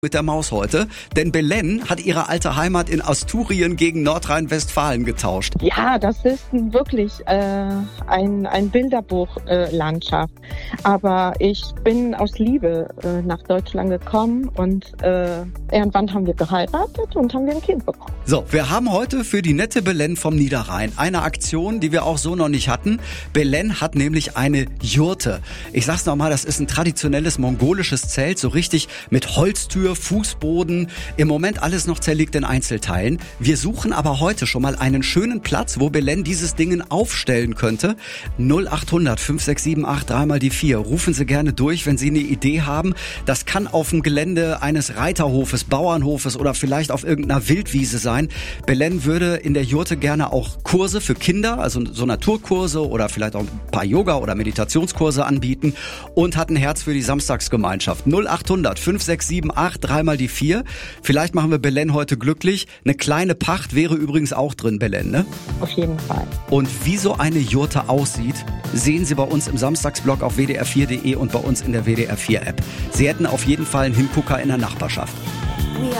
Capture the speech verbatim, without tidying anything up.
mit der Maus heute, denn Belen hat ihre alte Heimat in Asturien gegen Nordrhein-Westfalen getauscht. Ja, das ist wirklich äh, ein, ein Bilderbuchlandschaft. Äh, Aber ich bin aus Liebe äh, nach Deutschland gekommen und äh, irgendwann haben wir geheiratet und haben wir ein Kind bekommen. So, wir haben heute für die nette Belen vom Niederrhein eine Aktion, die wir auch so noch nicht hatten. Belen hat nämlich eine Jurte. Ich sag's nochmal, das ist ein traditionelles mongolisches Zelt, so richtig mit Holztür, Fußboden, im Moment alles noch zerlegt in Einzelteilen. Wir suchen aber heute schon mal einen schönen Platz, wo Belen dieses Ding aufstellen könnte. null acht hundert fünf sechs sieben acht drei mal die vier. Rufen Sie gerne durch, wenn Sie eine Idee haben. Das kann auf dem Gelände eines Reiterhofes, Bauernhofes oder vielleicht auf irgendeiner Wildwiese sein. Belen würde in der Jurte gerne auch Kurse für Kinder, also so Naturkurse oder vielleicht auch ein paar Yoga- oder Meditationskurse anbieten und hat ein Herz für die Samstagsgemeinschaft. null acht hundert fünf sechs sieben acht drei mal die vier. Vielleicht machen wir Belen heute glücklich. Eine kleine Pacht wäre übrigens auch drin, Belen, ne? Auf jeden Fall. Und wie so eine Jurte aussieht, sehen Sie bei uns im Samstagsblog auf w d r vier punkt d e und bei uns in der W D R vier App. Sie hätten auf jeden Fall einen Hingucker in der Nachbarschaft.